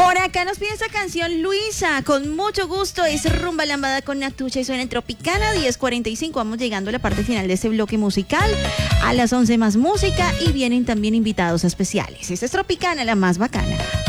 Por acá nos pide esa canción Luisa, con mucho gusto. Es Rumba Lambada con Natucha y suena en Tropicana 10:45. Vamos llegando a la parte final de este bloque musical. A las 11 más música y vienen también invitados especiales. Esta es Tropicana, la más bacana.